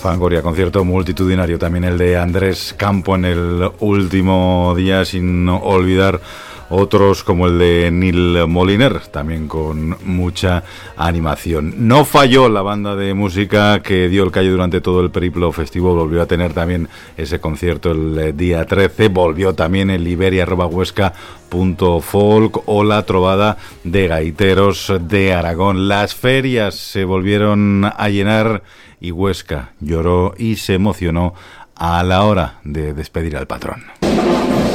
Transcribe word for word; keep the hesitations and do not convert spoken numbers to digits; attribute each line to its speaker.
Speaker 1: Fangoria, concierto multitudinario, también el de Andrés Campo en el último día, sin olvidar otros como el de Neil Moliner, también con mucha animación. No falló la banda de música que dio el callo durante todo el periplo festivo, volvió a tener también ese concierto el día trece, volvió también el iberia arroba huesca punto folk o la trovada de gaiteros de Aragón. Las ferias se volvieron a llenar y Huesca lloró y se emocionó a la hora de despedir al patrón.